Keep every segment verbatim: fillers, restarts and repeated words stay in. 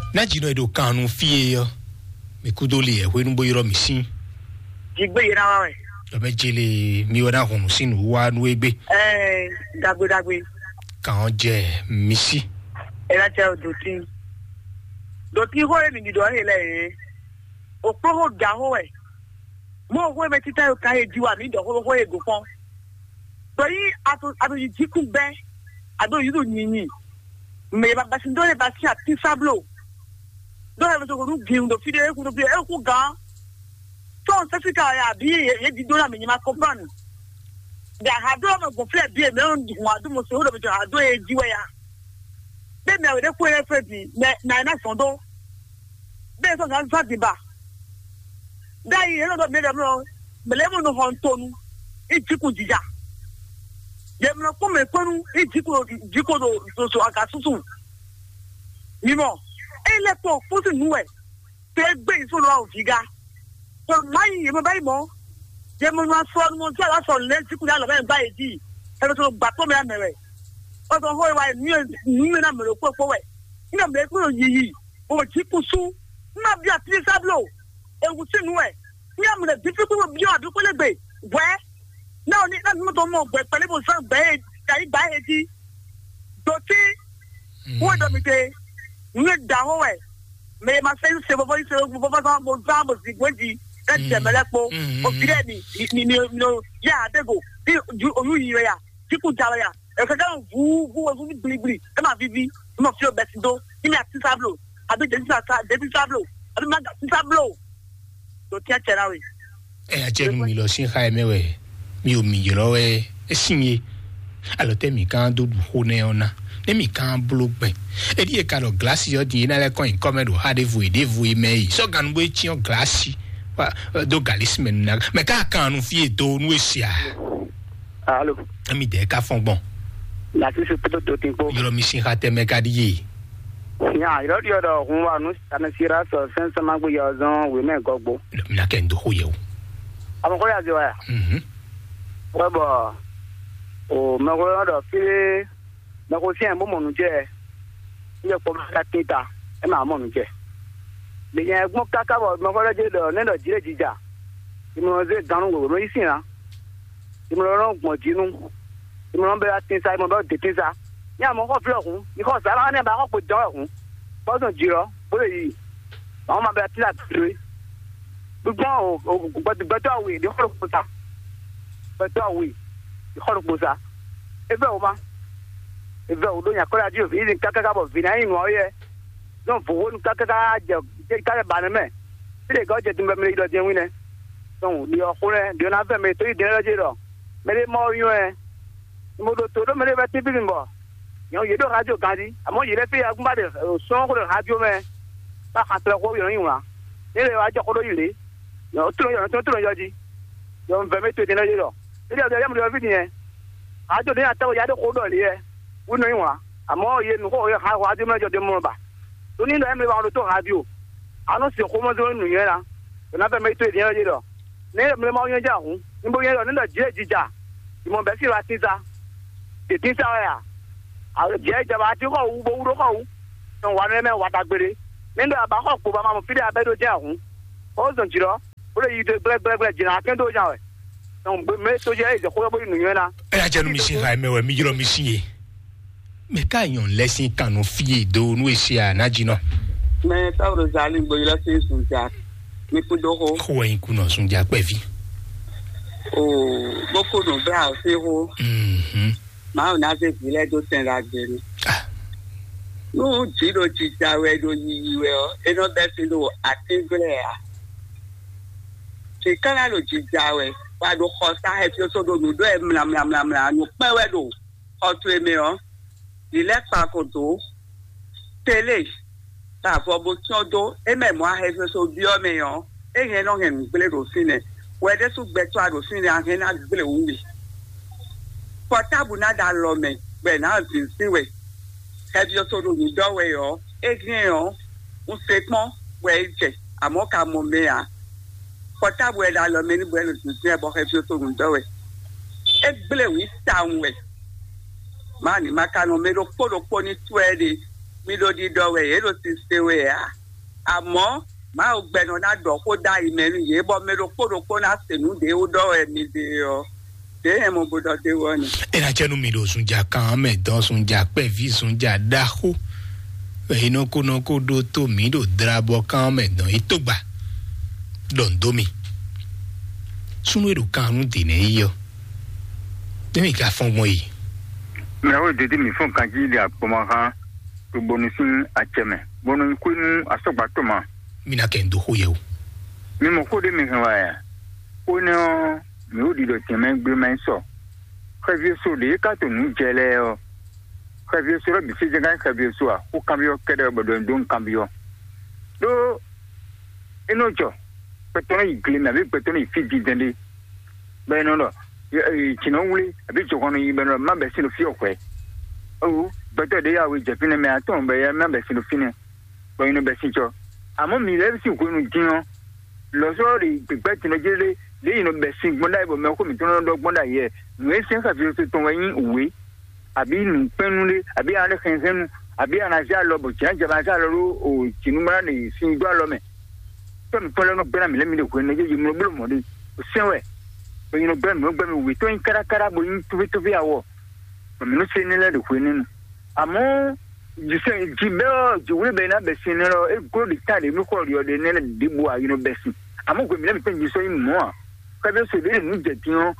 na jino edo kanu fie yo me kudoli e hwenu boyiro misin jigbe yira wa we do me jele mi wona hunu sinu wa nu egbe eh dagbe dagbe kan je misi e la che doti doti ho e mi do hele o pro ho ga ho we mo ho me tita o ka e jiwa mi do ho ho e go fon do yi ato ato yi jiku be ado yi do nyinyi me ba ba sindo le ba si ati sablo do he so go gi ndo fide e ku do e ku ga so se ka ya bi ye di do na me nyima comprendre da ha do me go fle bi me on wa do mo so do be ha do e jiwa ya be me we de ku e fe bi na na sondo be so ga sa di ba dai e do me de mo me le mo no hon tonu e jiku jija ye mo ko me konu e jiku jiku do so so aka susu ni mo e le to fusi nuwe te gbe so lo figa so mai ye mo bai mo ye mo ma so mo ti ala so le jiku ya lo be ba e di e lo to gba to me amere o so ho wa ni ni me na me lo po po we ni me ko yiyi o jiku su na bi ati sablo e wusi nuwe ni am le difficult bi o bi ko le gbe we na ni na mo to mo gbe pele bo san gbe dai ba e di do ti wo do mi te ni da ho we me ma se se bo bo se bo bo sa bo za bo si gweji e je melepo o gire ni ni ni no ya adego ti oyu yi ya ti ku jara ya e ka ga vu vu vu bli bli e ma vivi mo fi o besido ni ati sablo abi de sa de sablo abi ma ga sablo do ti a chera we e a je mi lo sin ha e mewe mi o mi lo we e sinye alo te mi kan do ho ne ona ne mi kan blogbe e di e ka lo glass yo di na le kon incomedo ha de vous de vous me so gan bo chi on glass wa do galisme na me ka kan nu fie do nu esia allo mi de ka fon bon la ti se peto do tempo yo mi sin ha te me ka di ya iro dio do hun wa nu ana sira so sense ma gbo yo zon we me gogbo mi na ken do ho ye o amo ko ya je wa mhm wa bo o me ko do fi me ko si en bo mo nu je ye ko ka tita e ma mo nu je le yen gbon kaka bo me ko je do ne do jire jija ti mo ze ganu go ro isi na ti mo ro gbon jinu ti mo be atin sa mo do de tin sa ni amo ko flo kun ni ko sa la ne ba ko po do kun bo so jiro bo yi àwọn ma be atin la tre gbon o gbon do we di ko ko sa beto we di ko ko sa e be o ma e be o do nya ko la di o fi ni kaka ka bo fi na yin o ye no fo won kaka ka je ka ba ne me ile go je tumbe me do je wi ne don di o ko ne di na fe me to di na je do me le mo yun e mo do to do me le be ti bi mbo yo ye do radio kan di amo ye le pe agun ba de so ko radio me ba ka to ko yo yin wa ile wa je ko do ile yo to yo to to yo ji yo me me to di na je do ile o de mo do fi ni e radio de ata o ya de ko do le e wu no yin wa amo ye nu ko ye ha radio me jo de mo ba to ni do me wa do to radio ano si ko mo do nu ye na na be me to di na je do ne me mo yen ja hu ni bo yen do ni do je jija mo be si wa ti za ti ti sa ya a je je ba ti ko wu bo wu do ko wu ton wa ne me wa ta gbere ni do ba ko po ba ma mo fi de abedo je hu o so jiro o le yi de bre bre bre jina ken do ja we ton me to je e ko bo nu ye na e a je nu mi sin ha me we mi jiro mi sin ye me ka yon lesin kanu fie do nu esia na jino me ta ro zali gbo ila se sun ja ni ku do ho ko yin ku no sun ja pe vi o boko no bra o se ho mhm ma o na se ile do ten ra je ni ah no jiro ji ja we do yi we o e no be se do atingre a se kala lo ji ja we wa do ko sa he fi so do nu do e mla mla mla mla nu pe we do o to e me o ile pa ko do tele ta fo bo ti odo e me mo a he so bi o me yo e yen no hen gbele do sine we de su gbe to ado sine a hen na gbele wu wi portable na da lo me be na sin sin we he bi so do ni do we yo e gen yo un se pon we je amo ka mo me a portable e da lo me ni bo lo sin sin e bo he bi so do do we e gbele wi sa we mani makano me do podo poni twede mi lo di dɔwɛ ye lo ti se wɛ ya àmọ́ máa ò gbẹ̀nà náà dọ̀ kó dá ìmẹ̀rin yìí bọ́ mi ro kórókó náà sèlú de ó dọ̀wẹ̀ mi de ọ de ẹ̀ mo gbọdọ̀ de wọ ni. ẹ na jẹnu mi lo sunjà kan mẹdán sunjà pẹ̀fì sunjà dáhó ẹ̀yin náà kó náà kó dó tó mi lò darabọ kan mẹdán ètò gbà lọ́ndọ́ mi sunu èrò karùn-ún dènà yíyọ lẹ́yìn ká fọ́n wọn yìí. mi àwọn èdè mi fún kan jí ilé àpòmọ́ kan tó gbóni sí àjẹmẹ́ gbóni kó inú asọ́gbàtọ̀ mọ́. mi na kẹ́ ń dókó yẹ o. mi mọ̀ kó de mi hàn wáyà ó ní ọ́ mi ò dìdọ̀ tì mẹ́ gbé mẹ́ sọ kẹ́bí so lè ká tó ń jẹlẹ̀ ọ́ kẹ́bí so rẹ̀ bí sí jẹ́ ká kẹ́bí so à kó kábíọ́ kẹ́dẹ́ ọ̀gbọ̀dọ̀ ń dún kábíọ́ ló inú jọ pẹ̀tọ́nà ìgbìlẹ̀ mi àbí pẹ̀tọ́nà ìfíjì dẹ́ndé bẹ́ẹ̀ náà lọ ìtìnà wúlé àbí ìjọkànnà yìí bẹ́ẹ̀ náà má bẹ̀ sínú fí ọ̀pẹ́ ọ̀hún bẹ́tọ̀ de yàwó ìjẹ̀fínà mi àtọ̀ bẹ́ẹ̀ má bẹ̀ sínú fínà bẹ́ẹ̀ inú bẹ̀ sí jọ àmọ́ mi lẹ́bi sí ìkóyún jiyàn lọ́sọ̀rọ̀ ìpìpẹ́ tìǹà jẹ́lẹ̀ lẹ́yìn inú bẹ̀ sí gbọ́dá ìbò mẹ́kọ́ mi tó ń lọ gbọ́dá yẹ nùwé sẹ́ńkà fi tó tán wẹ́yìn òwe àbí nùpẹ́nulé àbí alẹ́kẹ̀nsẹ́nu àbí anase alọ́bọ̀ tí a jẹ́ anase alọ́rọ̀ òtìnúmọ́ra ní sí igbó alọ́mẹ̀ tọ́mi tọ́lẹ́ náà gbẹ́nà mi lẹ́mi lè kó ẹni yéye mi gbọ́dọ̀ mọ́lé sẹ́wẹ̀ bẹ́yìn gbẹ́mi ló gbẹ́mi òwe tó ń kárakára bó yín tófítófí àwọ̀ mọ̀mí ló ṣe nílẹ̀ lè kó ẹni nù àmọ́ jisɛ jibɛ jiwuli bɛ n'a bɛ sin ne la e ko de ta de mi kɔ yɔ de ne la de bu a yino bɛ sin a ma gbɛmɛ mi fɛn jisɛ yi mɔ a ka bɛ so de de nu jɛ tiɲɔ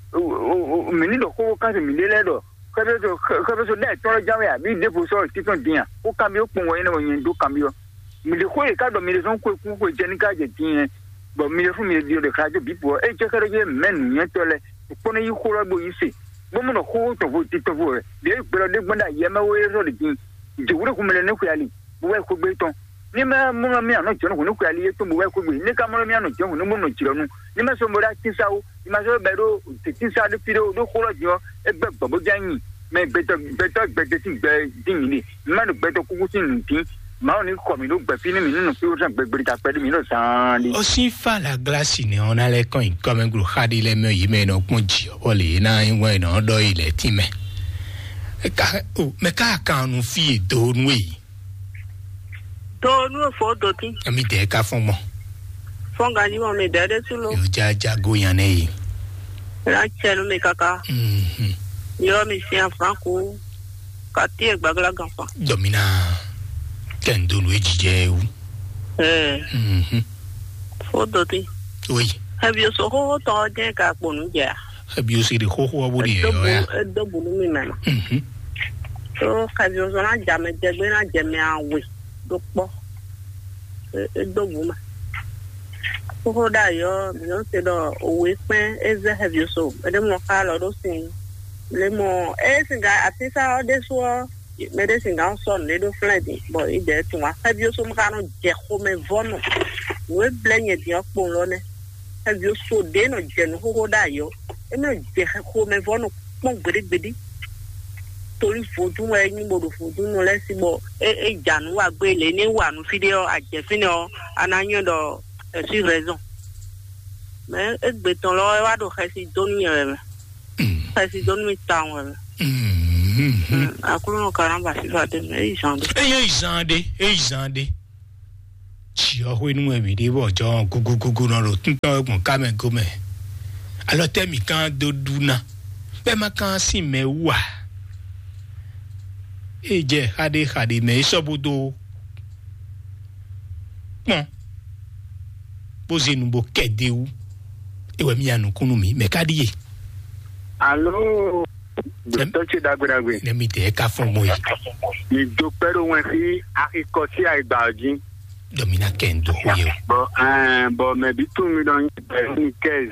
o mini dɔ ko ka se mi de lɛ dɔ ka bɛ so ka bɛ so ne ye tɔɔrɔ jamu ye a b'i de fo sɔrɔ tisɔn diyan ko kan bi o kpɔn wɔ ɲɛnɛ o ɲɛ do kan bi yɔ mi de ko ye k'a dɔn mi de sɔn ko ku ko jɛni k'a jɛ tiɲɛ bɔn mi de fu mi de di o de k'a jɔ bi bɔ e jɛ kɛrɛ jɛ mɛ nu ɲɛ tɔ lɛ kɔnɔ yi ko la bo yi se bɔn ko tɔfo ti tɔfo rɛ de gbɛrɛ de gbɛda yɛmɛ wo ye sɔ de ti jewure kumele ne kuyali buwe ko gbe ton ni ma mo mi ano jonu ko ne kuyali e to buwe ko gbe ni ka mo mi ano jonu ne mo no jironu ni ma so mo ra tisawo ni ma so be do tisa de pire do ko lo jo e gbe gbogbo janyin me beto beto gbede ti gbe dinni ni ma do beto kuku tin tin ma oni ko mi do gbe fi ni mi nínú fi o san gbe gbe ta pe mi no san li o si fa la glace ni on ale kan in comme gro khadi le me yi me no pon ji o le na yin we no do ile ti me ka o me ka kan nu fi do nu yi tó nu fo do ti mi de ka fun mo fon ga ni mo me de de tu lo yo ja ja go yan ne yi ra chelu me kaka mhm yo mi si en franco ka ti e gbagla gan fa domina ken do nu ejije u eh mhm fo do ti oui have you so ho to de ka ponu ja abi o se de ho ho bo de yo ya do bu mi ma mhm so ka bi o so na jame de gbe na jeme awe do po e do bu ma ho da yo mi o se do owe pen eze have you so e de mo ka lo do sin le mo e singa atisa o de so me de singa so le do fledi bo i de ti wa have you so mo ka no je ho me vono we blenye di opon lo ne have you so de no je no ho da yo e me je ho me vono pon gbedegbede torí fojú ẹyin gbọ́dọ̀ fojú no le si bo e e janu wa gbe le ni wa nu video ajefini o anayan do e si raison mais e gbe ton lo wa do khasi doni e khasi doni mi tawo mhm akuru no karamba si fa de e jande e ye jande e jande chi o ho inu e mi de bo jo gugugugu no ro tun to egun ka me go me alo temi kan do duna be ma kan si me wa eje hade hade me sobudo pon bozi nu bo kede u ewe mi anu kunu mi me kadiye allo to ti dagbe dagbe ne mi de ka fun mo yi ijo pero won fi akiko ti aigba ojin domina kendo ye bo eh bo me bi two million ni case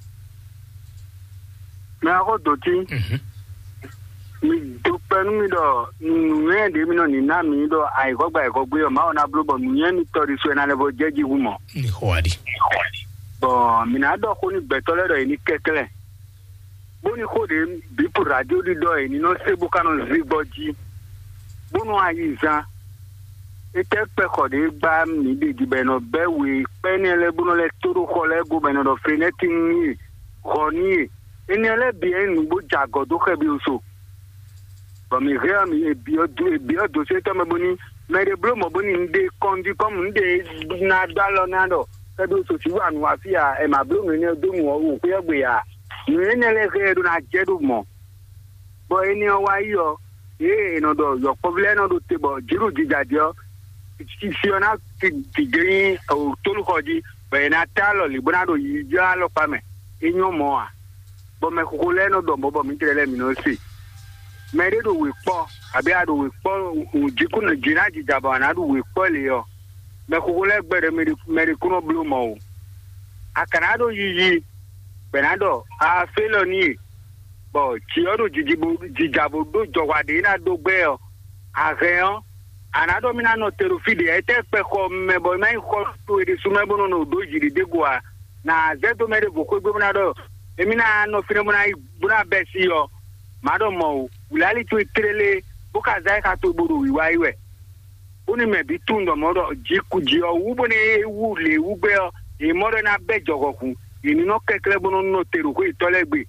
me ako do ti mhm mi do penu mi do nyen de mi no ni na mi do ai ko gba e ko gbe o ma ona bro bo nyen ni tori so na le bo jeji wu mo ni hoadi bo mi na do ko ni betole do ni kekele bo ni ko de bi pour radio di do ni no se bu kanu zigboji bo no ayiza e te pe ko de gba mi di di be no be we pe ni le bu no le toro ko le go be no do feneti ni ko ni eni ele bi en bo jago do ke bi so Bon, mais rien, mais bio, bio, dossier, toi, mais boni, mais les bleus, mon boni, des conduits comme des nadalonado. Ça doit se voir, nous, à Fia, et ma bleu, mais deux mois, ou quoi, bien. Nous, on est les rêves de la Jedoumo. Bon, il y a un yo, et non, le problème, non, de bon, Jirou Dijadio, si on a qui gagne, ou tout le codi, ben, Natal, les bonado, il y a le femme, et non, moi. Bon, mais Roulin, non, bon, bon, mais les minots aussi. Mais they do we fall. I be ado we fall. Ujiku na jina jijaba na do we fall yo. Me kukule gbere me me kuno blue mo. Akanado yiyi. Benado a felo ni. Bo chiodo jijibu jijabo do jowade na do gbeo. Areon. Anado mina no terufide ete pe ko me bo me ko to ede sumebo no do jiri degwa. Na zeto me de boko gbe na do. Emina no fine mo na buna besi yo. Madam Mo, Ulali to Trele, Bokaza to Buru, Iwaiwe. Only may be tuned on Modo, Jikuji or Ubone, Wuli, Ubel, a modern Bejoku, in no Keklebon no Teru, Tolebi.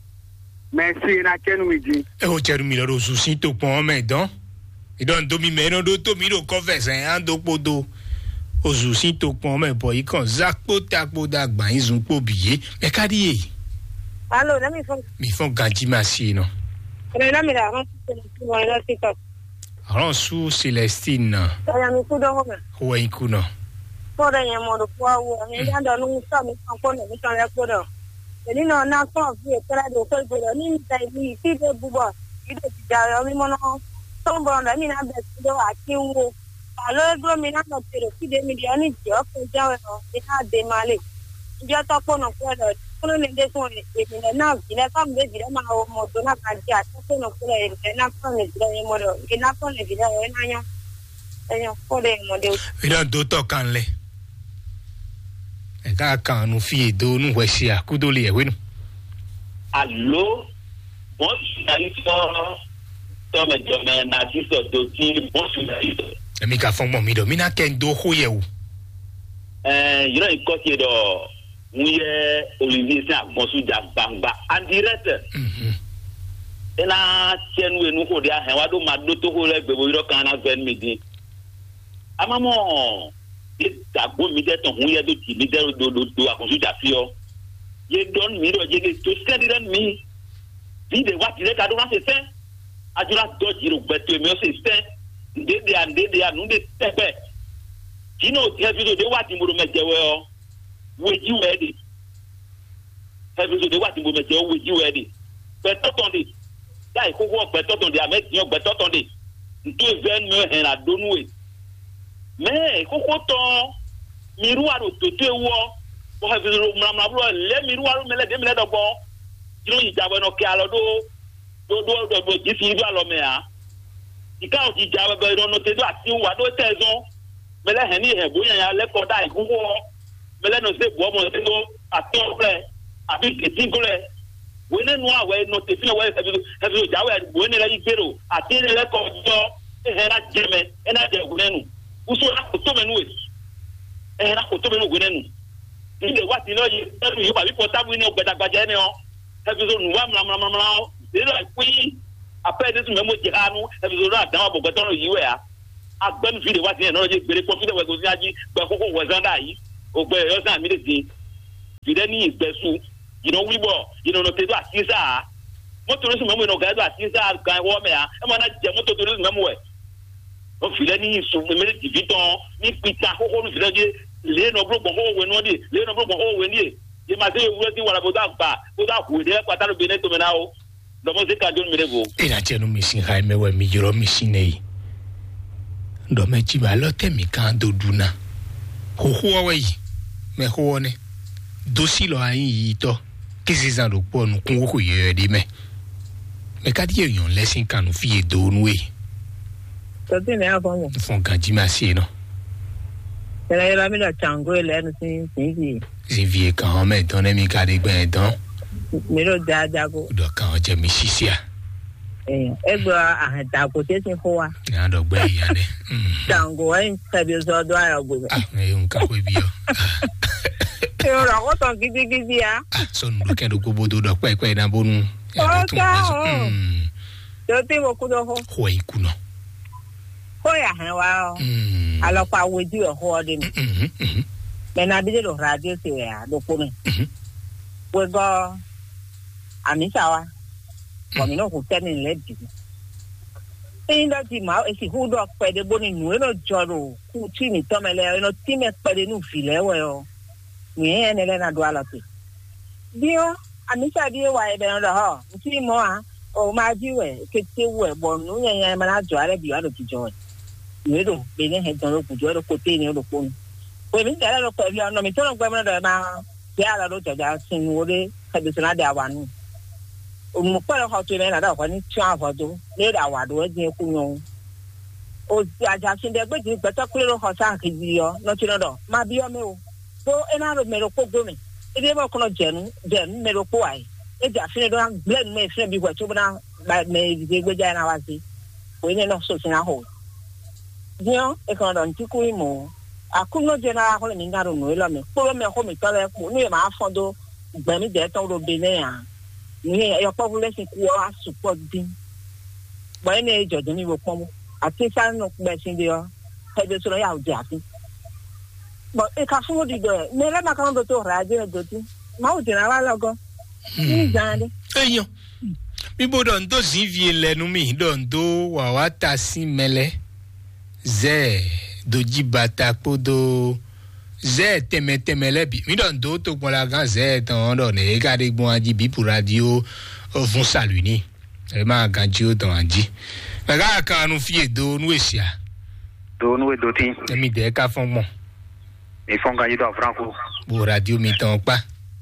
Merci, and I can with you. Oh, Chermiro, Susito Pome, don't you don't do me, Meno, do to me, confess, and do Podo. Osusito Pome, boy, con Zakpo Takbo Dag by Zumpo Bie, Mecadi. Allô, là, mi font. Mi font Gantimassi, non? Là, mais là, on s'est là, Ransu Celestine. Ya mi kudo home. Huwa ikuno. Poda ya modo kwa uwa. Mi yanda nungu sa mi kampone mi kanya kodo. Ni no na kwa vi etara do ko bodo ni tai mi ti de buba. Ide ti ja mi mono. Tombo na mi na be kudo ati wo. Alo gro mi na no tero ti de mi dia ni ti o ko ja no. Ni na de male. Nja to ko no ko do. Kono ni de so ni mi na na kam de dire ma o modo na kan ja. Ko no ko le na ko ni dire modo. Ina ko le dire na nya. We don't do talk and lay. And I can't feel don't where she are could only a win. Allo, what is Tom and German, Narciso, to see what you I make a phone mommy, Domina can do who you. Eh, you know, it got you though. We are Olivier Mosuja Bamba and the rest. And I send we know they are, how do my daughter who like the Wiro can have been meeting. Amamo, that go me that on who you do, me there do do a consider feel. You don't me or you to study on me. Did they what you let I don't want to say? I do not dodge you, but to me, say, they are, they are, no, they step back. You know, have you the what you would make your well with you ready? Have you the what you would make your with you ready? But not on it. That who work better on the American, better on it. Into a very new and I don't know it. Mais kokoto miruaro toto wo wo ha viro mramabro le miruaro mele de mele dobo jiro ijawe no ke alo do do do do do jisi do alo me a ika o ijawe be no te do ati wa do tezon mele heni he boyan ya le ko dai gugu mele no se bo mo te do ati o ple abi ketingole we ne no awe no te fina we se do se do jawe we ne la igbero ati ne le ko do e hera jeme e na de gunenu uso na ko to menu e na ko to menu gunenu inde wati no yi telu yi ba bi portable ni ogbedagbaje ni o episode nu wa mla mla mla de la kwi après de memo jiranu episode na dan bo gbeton yi we a agbenu fi de wati no je gbere ko fi de we go si aji gbe koko we zanda yi ogbe yo san mi de tin fi de ni igbesu you know we bo you know no te do asisa moto no memo no ga do asisa kan wo me a e mo na je moto to no memo we o file ni su me di viton ni pita ko ko file je le no bro bon ho we no di le no bro bon ho we ni e ma se wo ti wala boda ba boda ku de pata no bene to me na o do mo se ka don me rebo e na che no mi sin ha me we mi joro mi sin nei do me ti ba lo te mi kan do duna ho ho we yi me ho ne do si lo ayin yi to kisi zan do po nu kun ko ye de me me ka di eyan lesin kanu fi e do nu e Tati ne afomo. Fon Gantimassi no. Ela ela mi la chango ele no sin sin. Si vie kan me don mi ka de gben don. Mi ro da da go. Do kan je mi sisia. Eh, egba ahata ko te sin fo wa. Na do gbe ya ne. Chango en sabi so do ara go. Ah, e un ka ko bi yo. E ora ko ton gidi gidi ya. Ah, so nu ke do go bodo do pe pe na bonu. O ka o. do ti wo ku do ho ho ikuno ho ya han wa mm alo pa we di ho de mi mhm mhm me na bi de lo radio se ya do ko mi mhm we go amisa wa ko mi no ku teni le di e ndo ti ma e si hu do pe de boni nu e no joro ku ti mi to mele e no ti me pe de nu file we o ni e ne le na do ala ti bio amisa bi wa e be no ho ti mo a o ma ji we ke ti we bo nu yen yen ma na jo ale bi wa do ti jo ni do be ne he don ku jo do ko te ni do ko we mi dara lo pe bi no mi to no gbe mo do ma ya la do jo ja sin wo de ka bi na da wa nu o mo pa lo ha to me na da ko ni twa fo do le da wa do e din ku yon o aja sin de gbe di gbe ta ku lo ho sa ki bi yo no ti no do ma bi yo me o so e na ro me ro ko go me e de mo ko no jenu jenu me ro ko ai e ja fin do blend me fin bi ko to na ba me di gbe ja na wa si o ni no so sin a ho yo e ko don ti ku mo akuno je na ho ni ngaro no e lo me ko me ho mi to le ku ni ma fo do gbe mi de to ro be ne ya ni your population ku a support din boy na ejo de ni wo pon ati sa no gbe sin de o e de so ya o je ati but e ka fun di de me le ma kan do to ra je do ti ma o je na wa logo ni jande eyan mi bodo ndo zivie lenu mi do ndo wa wa ta si mele ze do jibata podo ze teme teme lebi mi do ndo to gbon la gan ze ton do ne ga de gbon aji bi pour radio fun salu ni e ma ganji o don aji me ga kan nu fie do nu esia do nu e do ti e mi de ka fon mo e fon ganji do franco bo radio mi ton pa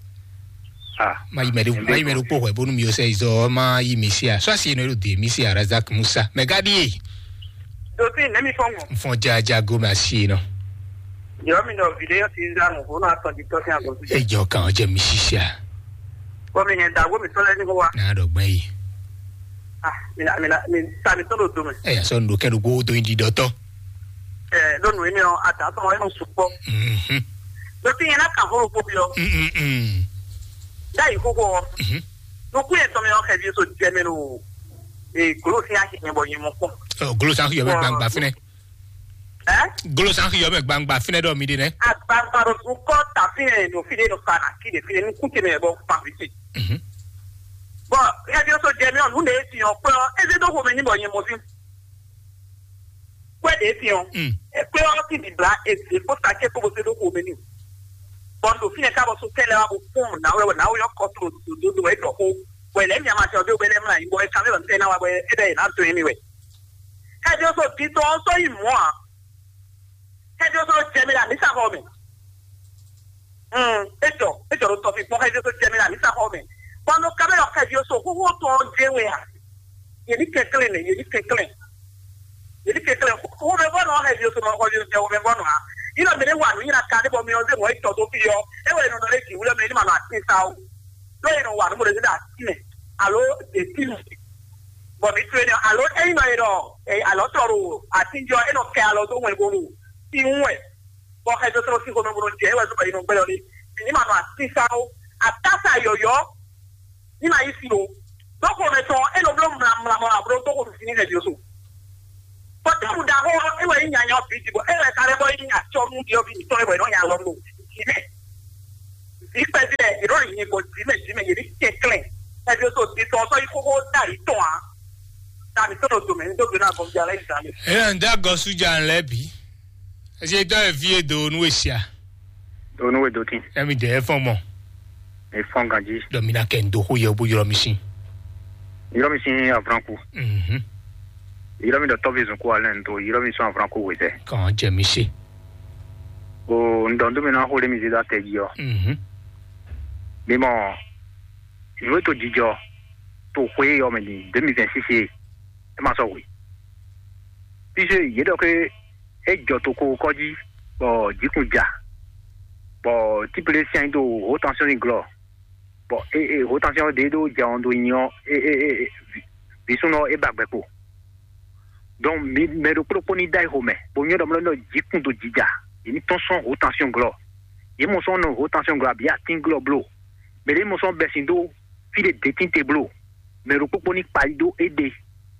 ah ma yi me de ma yi me ro po we bo nu mi o se izo ma yi mi sia so si no de mi sia Razak Musa me ga di do ti ne mi fon mo fon jaja go ma si no yo mi no video ti za no ho na to di to ti an go e jo kan je mi sisia wo mi nyen da wo mi to le ni ko wa na do gban yi ah mi na mi na mi ta mi to do do me e ya so ndo ke do go to indi doto eh do nu mi o ata to wa no supo mhm do ti na kan ho ko bi o mhm mhm dai ko ko mhm no ku e to me o ke bi so je me no e glo si a ke bo yin mo ko o glo san yo me gbangba fine eh glo san yo me gbangba fine do mi de ne agbangba ro ko ta fi e no fi de no kana ki de fi ni ku ke me bo pa fi ti mhm bo e bi so je me o nu de ti o pe o e de do ko me ni bo yin mo fi we de ti o mm e pe o ti di bla e ti ko ta ke ko bo se do ko me ni bondo fi e ka bo so tele wa bo fun na we na we yo ko to do do e do ko we le mi ama se o do we le mla ibo e ka me lo te na wa we e de na to anyway e de so ti to so yi mo a e de so je me la ni sa ho me mm e to e to to fi po e de so je me la ni sa ho me bondo ka me lo ka di so ko ho to je we a ye ni ke kle ne ye ni ke kle ye ni ke kle ko me bo no he di so no ko di je o me bo no a ina me ne wa ni na ka de bo mi o de mo e to to fi yo e we no no le ki wule me ni ma na ti sa o lo ye no wa no mo de da ti ne alo de ti bo mi tu ne alo e no e do e alo to ro ati jo e no ke alo to we bo ru ti nwe bo he do so si ko no bo je we so ba ino gbe lo ni ni ma na ti sa o atasa yoyo ni ma yi si o do ko me to e no blo mla mla mla bro to ko si ni de di so but mu da ho e we nya nya ofi jibo e we kare boy nya cho mu di ofi to e we no nya lo mu ime si pe di e ro yin ko di me di me yi ke clean e bi so ti to so i ko ko da ri to a da mi to do me do na ko ja le sa mi e nda go su jan lebi e se to e fie do nu esia do nu e do ti e mi de fon mo e fon ganji do mi na ken do ho ye bo yoro mi sin yoro mi sin a franco mhm yoro mi do to vision ko alen to yoro mi so a franco we se kan je mi se o ndo ndo mi na ho le mi da te ji o mhm mi mo ìwé tó jíjọ tó pé ọmọ ní deux mille vingt-six ẹ máa sọ wí bí ṣe ìyẹ́dọ̀ pé ẹjọ́ tó kó kọ́jí bọ̀ jíkùnjà bọ̀ típele sí àyíndó haute tension ní glọ bọ̀ ẹ ẹ haute tension dé tó jẹun tó yan ẹ ẹ ẹ bisúnà ẹ bàgbẹ́pọ̀ donc mi mẹ́rin pọ́npọ́n ní dáì homẹ̀ bọ̀ yẹ́dọ̀ mọ́lẹ́ náà jíkùn tó jíjà èmi tán sàn haute tension glọ yìí mo sàn náà haute tension glọ àbí àti glọ blò mẹ́rin mo sàn bẹ̀sìn tó fi de detin te blo me ro popo ni palido ede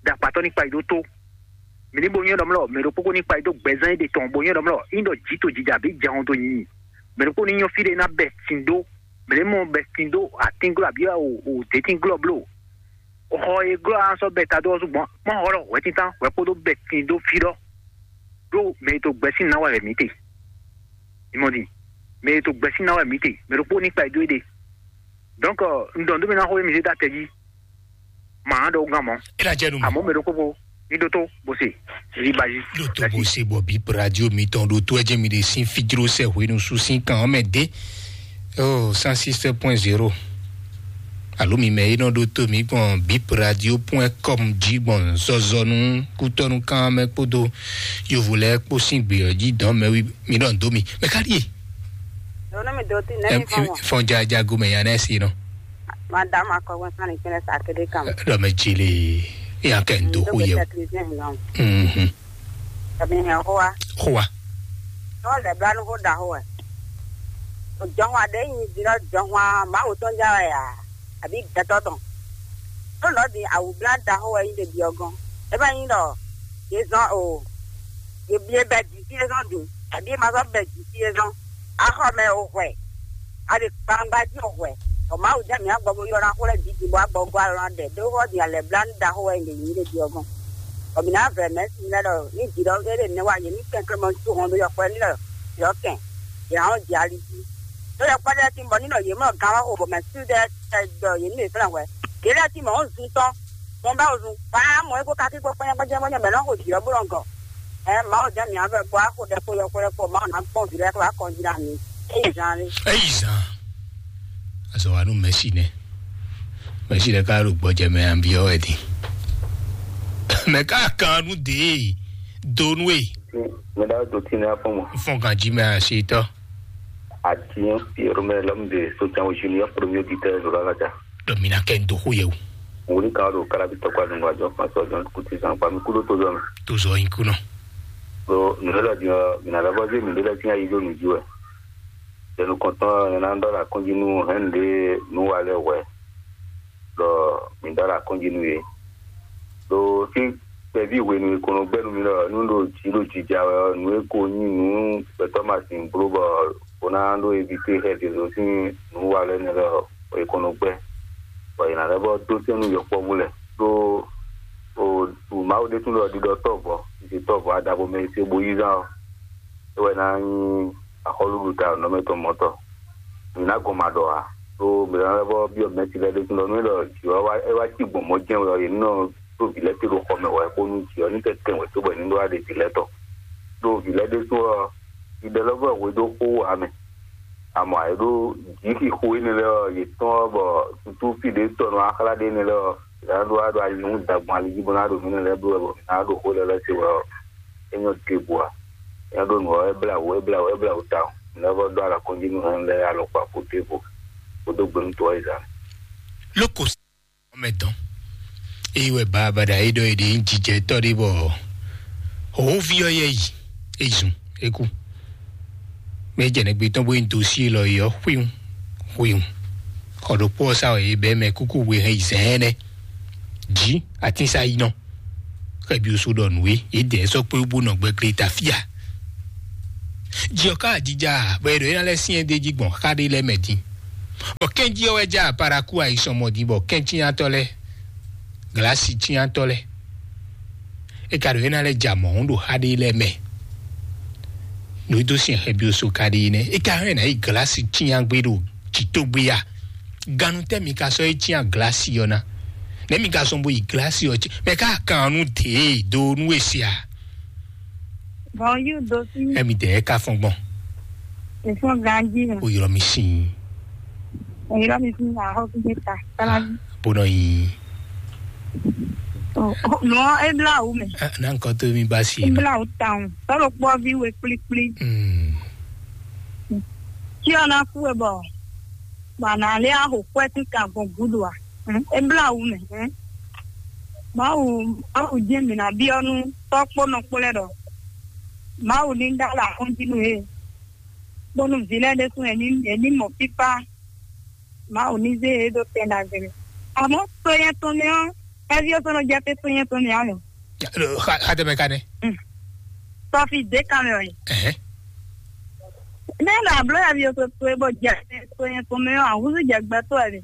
da pato ni pa ido to mi ni bo yen dom lo me ro poko ni pa ido gbezan de ton bo yen dom lo indo jito jija bi jan to yin me ro ko ni yan fire na betindo me le mo betindo atinglo abia o o detinglo blo o ho e glo an so beta do so bon mo horo we tin tan we ko do betindo firo do me to gbesin na wa re mi te imodi me to gbesin na wa mi te me ro ko ni pa ido de donc ndondo mi na ho mi da teji ma do gamo ila jenu amo me ro ko bo ni do to bo se ri baji do to bo se bo bi radio mi ton do to eje mi de sin figiro se ho no su sin kan me de oh cent six point zéro allo mi me no do to mi bon bip radio point com ji bon zozo nu kutonu kan me podo yo voulais po sin gbe ji dan me wi mi don do mi me kariye no no me do ti na mi famo fon ja ja go me ya na si no madam akọwọn sani kele sakede kam do me jile ya ken do ho ye mhm tabi he howa howa no le bla no da howa o jonwa de yin dira jonwa ma o ton ja ya abi datoton no no di awu bla da howa yin de biogon e ba yin do ye zo o ye bi e ba di ti e zo du abi ma zo be di ti e zo a ho me o hwe a de pangba di o hwe o ma o ja mi agbo yo ran ko le di di bo agbo gwa ran de do ho di ale blanda ho e le yin de biogon o mi na ve me si na do ni di do ge ne wa ye ni ken kremo tu hon do yo ko ni lo yo ken ya o di ali di do yo pa de ti mo ni no ye mo kan wa o bo me su de do ye ni fran we ge le ti mo o sun ton mo ba o sun pa mo e ko ka ki po pa yan pa je mo me no ko di o bu ron ko e ma o ja mi ave bo a ko de ko yo ko ko ma na pon di re ko a ko di ra ni e jan ni e jan aso anu Messi ne Messi le ka ro gboje me an bi o e di me ka kan nu de donwe me da do tin na fon mo fon kan ji me a se to ati Pierre me l'homme de soutien au junior premier buteur de la Gaza domina ken do ho ye o uri ka ro kala bi to kwa ngwa jo pa so don kuti san pa mi kulo to zo to zo in kuno so nous la dia na la voie mi de la tin ayi do ni jouer de nous content na ndora continue hende nous aller ouais do mi ndora continue do si pe bi we ni kono gbe mi lo nu do ti lo ti ja nu e ko ni nu pe Thomas in global ona ndo eviter he de zo sin nu wa le ne lo e kono gbe bo ina le bo do tenu yo po mule do o o ma o de tun lo di do to bo ti to bo ada bo me se bo yiza o we na ni akolu ta no me to moto ina go ma do a do me na le bo bi o me ti le de tun lo no lo ti wa e wa ti gbo mo je o ye no do bi le ti ro ko me wa ko nu ti o ni te ten we to bo ni ndo ade ti le to do bi le de so idelogo we do ko ame amo aido jiki ko ni le ye to bo tu fi de to no akala de ni le la do ado ali nu da gba ali bo na do ni le bo na do ko le le se wo enyo ke boa ya do no e bla we bla we bla uta na bo do ala ko jinu han le alo pa ko te bo ko do gbon to iza loko medan ewe baba da ido ide njije to de bo o vi oye yi ezun eku meje ne gbe ton bo dossier lo yo hwiun hwiun odo po sa e be me kuku we he izene ji atin sa ina ka bi o so don we e de so pe bu no gbe kreta fia ji o ka jija be do ina le sin de jigbon ka de le medin bo kenji o eja paraku aiso modi bo kenji atole glasi ti atole e ka do ina le jamo ndo ha de le me no do sin he bi o so ka de ne e ka re na e glasi ti an gbe do ti to gbe ya ganu te mi ka so e ti an glasi yo na ne mi ka so bo i glasi o ti me ka kanu te do nu esia bon you do si e mi de ka fon gbon e fon ganji o yoro mi sin e yoro mi sin na ho ti ta kala bono yi oh no e bla u me na nkan to mi ba si e bla u town so lo po bi we pli pli mm ti ona ku e bo ba na le a ho kweti ka gon gudwa e bla u me ma u a u je mi na bi onu to po no pole do ma u ni nda la continue bonu vile de sun eni eni mo pipa ma u ni ze do pena gere amo so ya to le Have you also get it to you to me? Had the mechanic. Sophie, they come away. Eh? Then I blow have you to about Jack to you to me. Who's Jack Battle?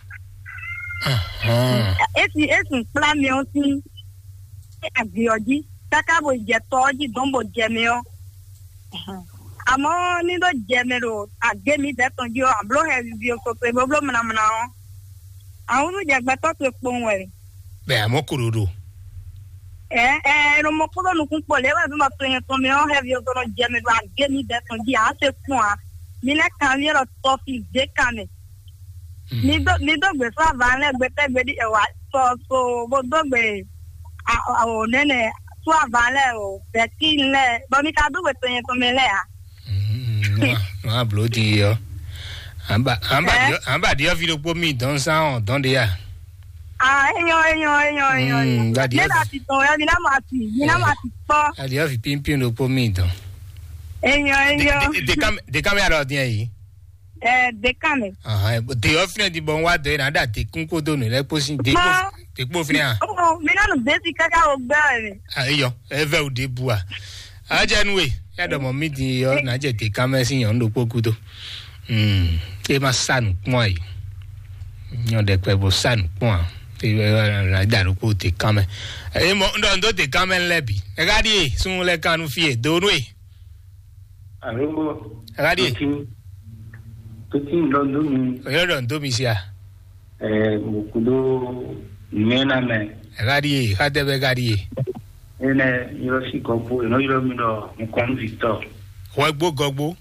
If you isn't plan me on thing, a Georgie, Taka will get Toji, Dumbo Gemio. I'm only the general. I gave me that on you. I blow have you for the problem now. I want to get better to phone way. There, Mokuru. Eh, eh, no more no people ever do not play for me. I'll have you go to general and give me that on the answer point. Mina can hear a coffee, they can. Neither, neither before Vanna, but I ready a white so, so, what dog bay? Our nene, Swa Vanna, that king, but we can do it for me there. Ah, bloody. I'm bad, I'm bad, I'm bad. You have to put me down sound, don't they? Ah, yo, yo, yo, yo. That you have to go, you know, Marty, you know, Marty. You have to pimp you to put me down. They come, they come out of there. Eh, they come. Ah, but they often the bon what they and that they couldn't go down like pushing the move now. Oh, me not basic cacao berry. Ah, yo, ever de bois. Ah, Janway, had a moment the Naja they come as in on the Pokudo. Hm, they must son, why? You're the pebble son, one. They were like that, who they come. Eh, don't they come and levy. A gadi, soon like can fear, don't we? Hello, Gadi. Tutin don't do me. You don't do me, sir. Eh, Mukudo, Mena me. Gadi, had the Gadi. And uh, you see, Gobo, no, you don't know, Mukon Victor. What book, Gogbo?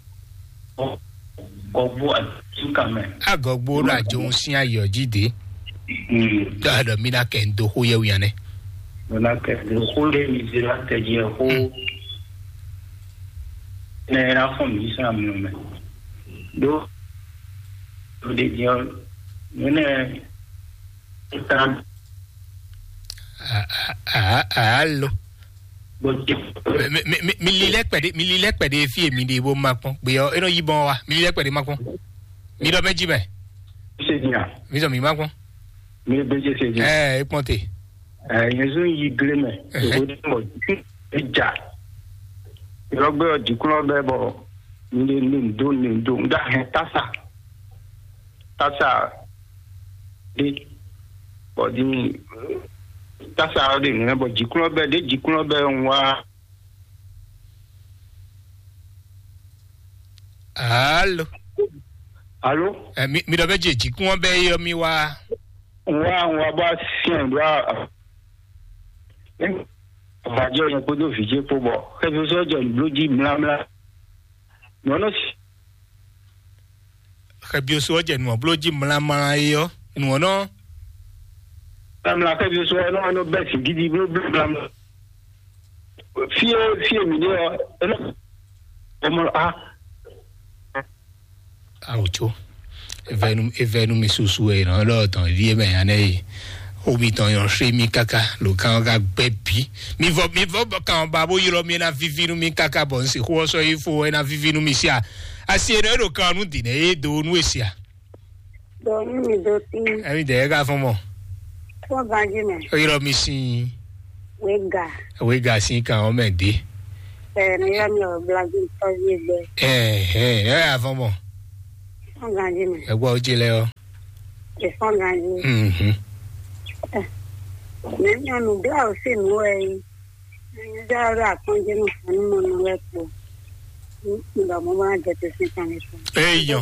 Gobo, I come. I Gogbo, I don't see your G D. The Mina can do who you are. When I can, the whole day is the year whole. And I found this moment. Do the year when I hello. Millilek pedi, millilek pedi, fie midi bo makpon. Bio, eno yibon wa, millilek pedi makpon. Mido meji be. Seigneur. Mido mi makpon. Mi beje seigneur. Eh, eponte. Eh, yesu yi gleme. O de mo eja. Irogbe odikulo be bo. Ni ni do ni do. Da he tasa. Tasa. Di body tasa de ni bo jikulo be de jikulo be nwa. Allo. Allo? Eh, mi mi do beje jikulo be yo mi wa. Wa wa ba sien bra. Vajo yo podo fije po bo. Ke bi so jo bloji blamla. No no. Ke bi so jo no bloji blamla yo. No no. Blamla ke bi so no no bet gidi blamla. Fie fie mi de no. Omo ah. Aucho. Evenum evenum isusu e no lo ton die me ane. Obi ton yon she mi kaka lo kan ga bebi mi vo mi vo kan babo yiro mi na vivinu mi kaka bon si ho so ifo e na vivinu mi sia asi ero ro kan nu di na e do nu esia Do mi do ti e de ga fun mo fo ganji me yiro mi si wega wega si kan o me de eh mi ya mi o blagi to ye de eh eh e ga fun mo fo ganji me e gbo o jile o e fo ganji mhm Nemi anu bla o se nu e. Ni da ra kon je nu fun mo nu e po. Ni da mo ma je te se kan eso. Eh yo.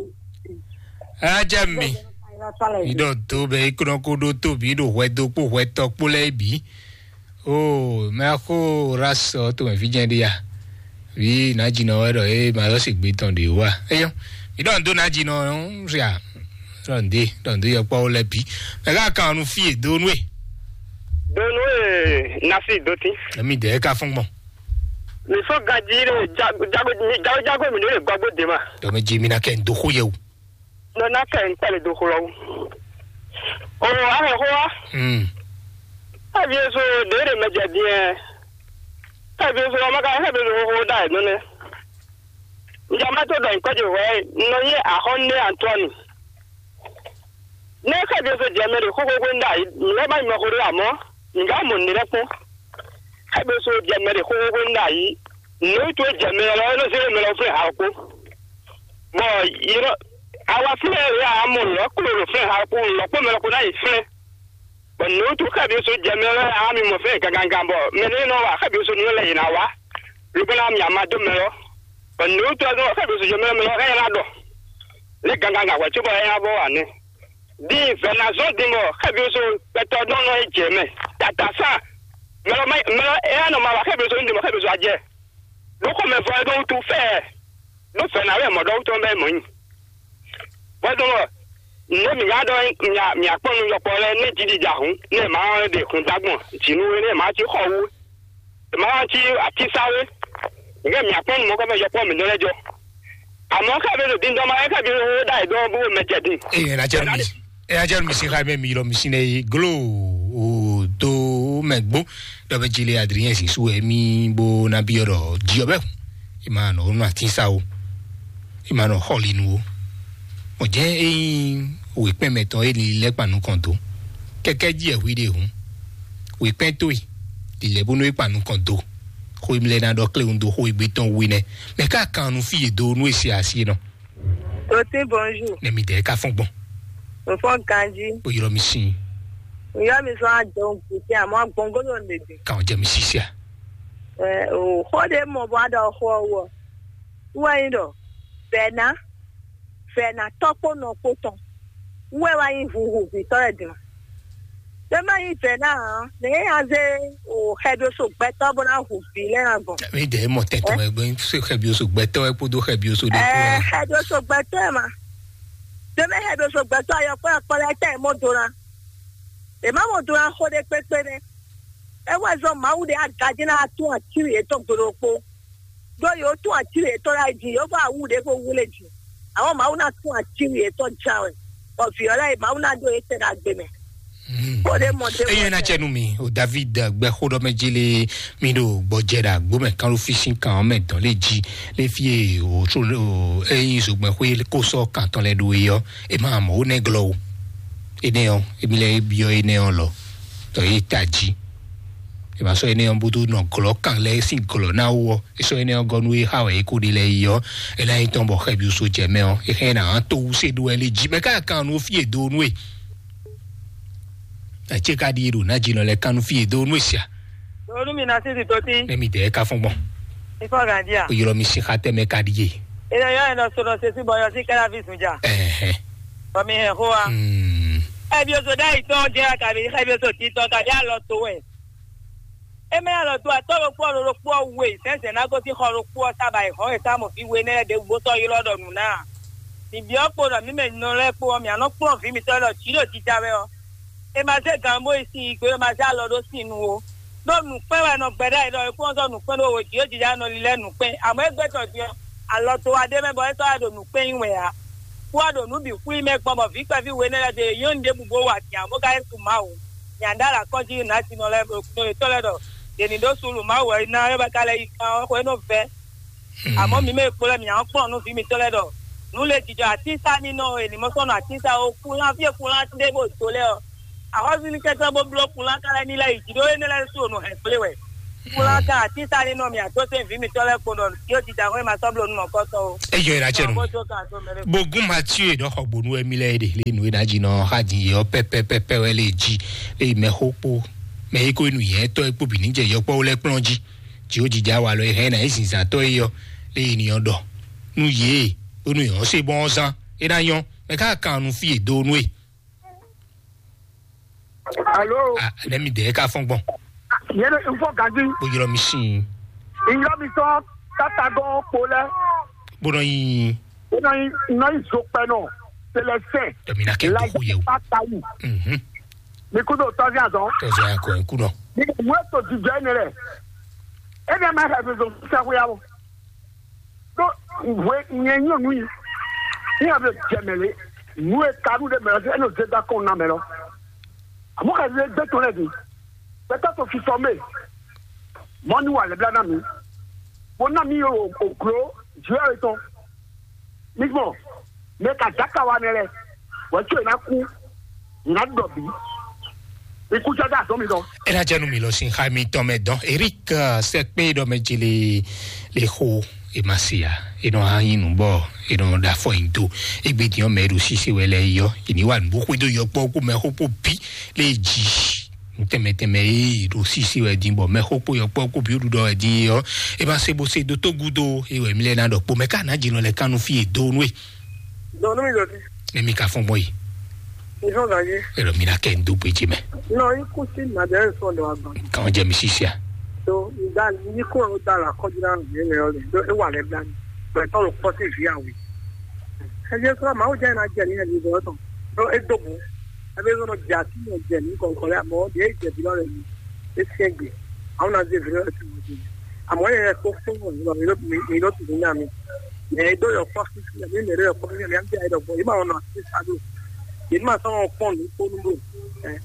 Aja mi. Ido to be ikro ko do to bi do we do po we to po le bi. Oh, me ko raso to me fi jen dia. Wi na ji no ero e ma lo se gbe ton de wa. Eh yo. Ido ndo na ji no ria. Ronde, ronde yo pa o le bi. Me ga kan nu fi do nu e. Donwe nasi doti. Mi de ka fun mo. Mi fo gajire jago jago jago jago mi le gbagbo de ma. Do me ji mi na ken do ko ye o. No na ken pele do ko lo. O ave ho wa. Mm. Abi so de re meje die. Abi so ma ka he be ho da no ne. Njama to do ko je we no ye ahonne Anthony. ne ka bi so jamere ko ko gonda ne ba mi ko amo nga mo ni repo ka bi so jamere ko ko gonda yi no to jamere lo no se me lo fe ha ko mo yiro awa fe ya amo lo ko lo fe ha ko lo ko me lo ko na yi fe but no to ka bi so jamere ami mo fe ga ganga bo me ne no wa ka bi so no le na wa ri bala mi amado me lo but no to no ka bi so jamere me lo ga na do le ganga ga wa chu bo ya bo ani di venazo dimo kabiso beto dono ejeme tata sa melo mai melo e no ma kabiso ndimo kabiso aje do ko me vo do tu fe do fe na we mo do to be mo yin wa do ne mi ga do nya mi aponu yo po le ne jidi ja hun ne ma de kun dagbon tinu we ne ma ti ho wu ma ti ati sawe nge mi aponu mo ko be yo po mi lejo amo kabiso dindo ma kabiso dai do bu me jedi e na je mi e ajer mi si Jaime mi lo mi sine glo o do megbo do be jile Adrien si su e mi bo na bioro jiobe imano no atisa o imano holinu o je e o ipe meto e le panu konto keke ji e wi de hun o ipe to yi ile bo no ipanu konto ko imle na do kle undo ho ibeton wi ne me ka kanu fi do no esi asi no o te bonjour ne mi de ka fun gbon o fon kanji o yiro mi sin o ya mi so ajon ku ti amo gbongo lo nede ka o je mi sisia eh o hode mo bo ada ho wo wa yin do fena fena topo no poton we wa yin hu hu bi tore din de ma yin fena ne ya ze o hedo so gbeto bo na hu bi le na gbon mi de mo teto egbe so hebi o so gbeto e podo hebi o so de eh hedo so gbeto ma de me hedo so gbeto ayo pa pa la te mo dora e ma mo dora ho de pepere e wa zo ma u de agajina atu atiri e to gboropo do yo tu atiri e to ra ji yo ba wu de ko wule ji awon ma u na tu atiri e to jawe o fi ola e ma u na do e te na gbe me o de mo de e na chenu mi o David gbe hodo mejile mi do gbojera gbo me kan lo fishing kan me don le ji le fie o so e yin so gbe ko ko so kan ton le do yo e ma mo o ne glow e ne on e mi le bio e ne on lo to e taji e ma so e ne on budu no glo kan le sin glo na wo e so e ne on gonu e ha we ko de le yo e la iton bo khebi so je me on e he na an to se do e le ji me ka kan no fie do nu e a cheka di ru na jino le kanu fie do nu sia do mi na si to ti e mi de ka fun bon e fo gandia o yiro mi si khate me ka die e le yo no so no se si boyo si kala vi sunja eh eh o mi he ho a mm e bi o so dai to je ka bi e bi o so ti to ka dia lo to we e me lo to a to ro po ro po we se se na go ti ho ro po saba e ho e ta mo fi we ne de gbo to yi lodo nu na ni bi o po na mi me no le po mi ano po fi mi to lo ti lo ti jawe o e ma se gambo isi igbe ma se alodo sinu o do nu pe wa no gbeda ido e ko so nu pe lo wo ti o ji ja no lile nu pe amo egbe to ti alo to ade me bo to ado nu pe inwe ya ku ado nu bi ku ime gbo mo fi pe fi we ne de yonde bubo wa ti amo ga su ma o nyandara ko ji na ti no le no to le do de ni do sulu ma wo na e ba kale ikan ko no fe amo mi me po le mi an po nu fi mi to le do nu le ti jo ati sa ni no e ni mo so no ati sa o ku la fi ku la ti de bo to le o àwọn ni kẹta bo block la kala ni la ijido ni la so no he plewe kula ka ti sare no mi ato se fi mi tole ko don ki o ti da ko ma so blo nu ko so e yo ira chenu bogun Mathieu do hogbonu emile de le nu ina jino hadi yo pepe pepe we le ji e me hopo me ko inu yen to epo bi ni je yo po le plonji ti o jija wa lo he na isin san to yo le eniyan do nu ye onu yo se bon san e da yon me ka kanu fi edo nu e Allô? Ah, let me de ka fun gbon. Yere info ganji. Bo yiro mi sin. Iyo mi so tata go pole. Bo no yin. Bo no yin no so pe no. C'est le fait. Domina ke do ku ye o. Mhm. Mi ku do to ya zo. To ya ko en ku no. Ni mo to di genere. E be ma ha zo sa ku ya bo. Do we nyen yo nui. Ni ave gemele. Nous e karu de me e no te da kon na me lo. Moi, je vais détonner. Peut-être qu'il faut me. Moi, nous, les blancs, nous. Mon ami au gros, je vais être. Mais bon, mais quand Dakawanele, voiture, il y a un coup. na dobi ikucha da so mi do era jenu mi lo sin ha mi to me don Eric se pe do me jile le ho e masia e no ha inu bo e no da fo indo e gbe ti o me ru sisi wele yo ini wa nbo ko do yo po ko me ho po bi le ji nteme teme e ru sisi we din bo me ho po yo po ko bi ru do e din yo e ba se bo se do to gudo e we mi le na do po me ka na jino le kanu fi e do nu e do no mi do e mi ka fon boy ni so da ye e lo mi na ke ndu pe ji me no ikuchi na de so do agba kan je mi sisia so that you ko da la ko dira ni le o le e wa le plan pe to lo po si fi awi e je so ma o je na je ni ni do to so e do bu e be so no ja ti no je ni kon ko le mo de je bi lo le ni e segbe awon na je vi lo ti mo je amo ye ko fun mo ni lo mi lo ti ni ami e do yo po si ni ni le yo po ni am je ai do bo e ma ona si adu e ma so fun ni ko nu eh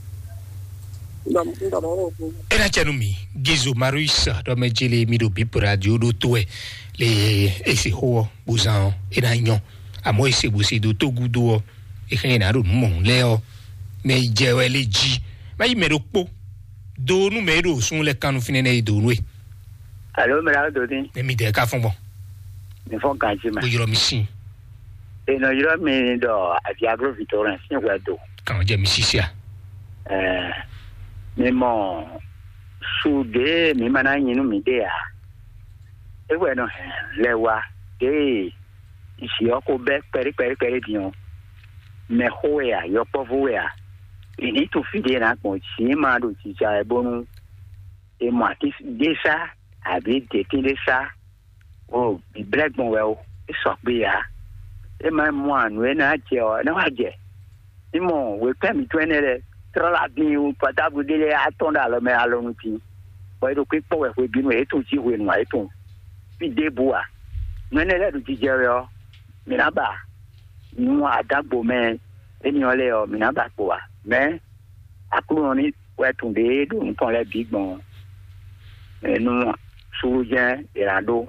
era chanumi gizo maruisa do mejele mi do bipra di odo to e le ese ho buzan era nyon amo ese busi do to gudo e kan na ro mo le o me je we le ji ma yi me do po do nu me do sun le kanu finene do nu e allo me la do tin e mi de ka fun bon ni fon kan ji ma bo yoro mi sin e no yoro mi do ati agro victorin sin we do kan je mi sisia eh Memo sude mi mana nyinu mi de a e we no lewa de isi oko be peri peri peri dion me hoya yo povoya you need to feed in a mo si ma do ti ja e bonu e ma ti de sa abi de ti de sa o bi black bon well e so pe ya e ma mo anu e na je o na wa je ni mo we pe mi twenere Trola bi u pata bu dele atonda lo me alonu ti. Bo do pe po we we bi no e tun ti we no e tun. Bi de bua. Nene le du ti jere o. Mi na ba. Nu adagbo me eni ole o mi na ba po wa. Me akuru ni we tun de do nkan le bi gbon. E nu suje irado.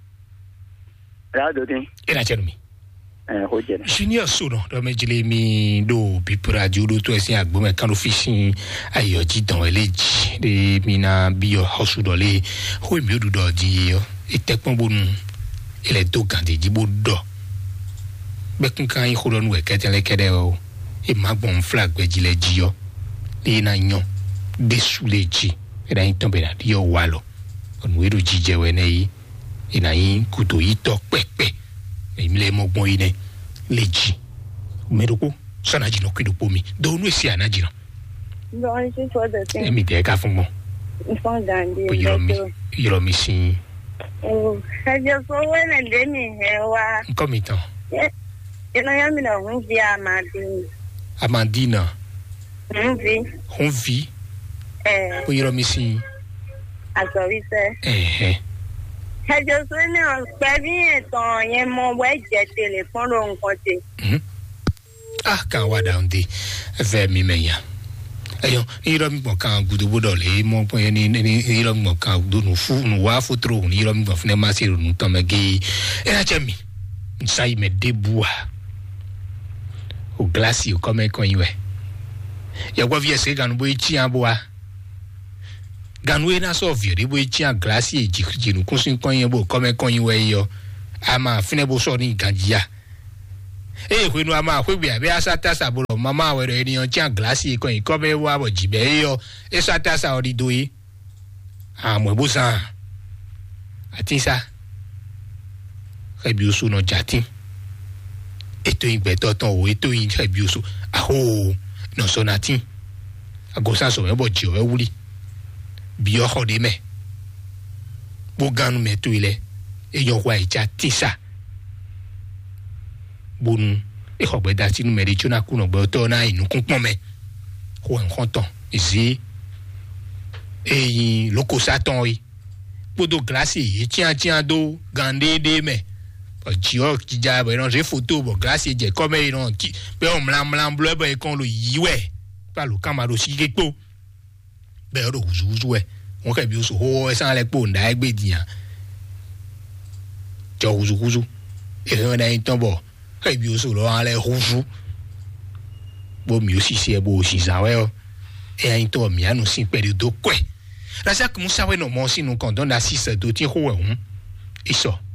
Rado tin. Era cherumi eh hojena junior sono do mejile mi do bipra judo to esin agbo me kan fishing ayo ji dan eleji de mi na bio house do le ho mi odu do di yo itekpon bonu ele to kan de jibo do be kun kan yi khoro nu e ketele kede o e magbon flag be jile ji yo le na yan de suleji e da yin tombe na di yo walo onu edu jije we ne yi ina yin kuto yi to pepe imile mogbon ine leji meroko sana jino kido pomi do nu esi anajino no isi so de tin emi de ka fun mo ifon gandi o yiro mi yiro mi sin o haje so wele de mi hewa nko mi tan ina ya mi na hun vi amadi amandina hun vi hun vi eh o yiro mi sin aso wi se eh eh Hajo so ni on pe bi etan yen mo we je telephone ro nkan te. Mhm. Ah kan wa down de ve mi meya. Ayo, ni ro mi mo kan gudu bodo le mo po yen ni ni ro mi mo kan do nu fu nu wa fu tro ni ro mi mo fune ma se ro nu tan mege. Era chemi. Nsai me debua. O glaci o come kon yiwe. Ya gwa vie se ganu bo ichi aboa. Ganwe na so vie de bo ichi an glaci e jikjinu kunsin kon yen bo come kon yiwe yo. Ama fune bo so ni ganjia. Eh we no ama we bia bia satasa bolo mama we re ni on chan glaci kon yi ko be wa bo jibe yo e satasa odi doyi ah mo busan atisa rebiusu no jati eto igbe toton o eto yin rebiusu aho no so natin agosan so e bo ji o e wuli bi o ho de me bo ganu me to ile e yo wa ija tisa bonu e ko gbe da sinu mere chona kuno gbe to na inu kun pon me ko en konton izi eyin loko satan yi podo glace yi tian tian do gande de me o ji o ki ja be ran je photo bo glace je ko me ran ki pe o mlan mlan blo be kon lo yiwe pa lo kamaro si gepo be ro uzu we won ke bi o so ho e san le po nda egbe diyan jo uzu uzu e ran na itan bo e bi o so lo an le hufu bo mi o si se bo o si zawe o e a into mi anu sin pere do kwe la sa kumu sawe no mo sinu kon don la six do ti ho e un iso